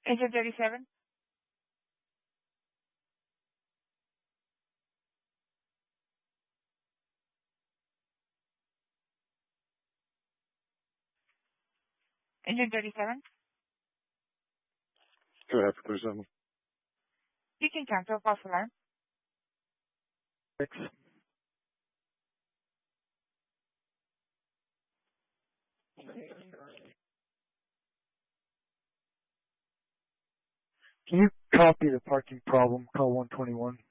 Engine 37. Engine 37. Go ahead for 37. You can cancel false alarm. 6. Can you copy the parking problem, call 121?